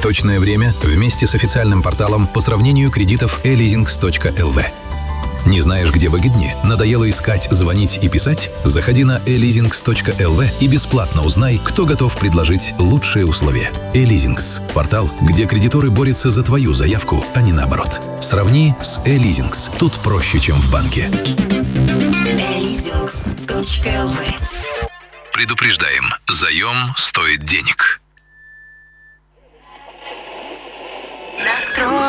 Точное время вместе с официальным порталом по сравнению кредитов eleasings.lv. Не знаешь, где выгоднее? Надоело искать, звонить и писать? Заходи на eleasings.lv и бесплатно узнай, кто готов предложить лучшие условия. Eleasings – портал, где кредиторы борются за твою заявку, а не наоборот. Сравни с Eleasings. Тут проще, чем в банке. eleasings.lv. Предупреждаем, заем стоит денег. Настрой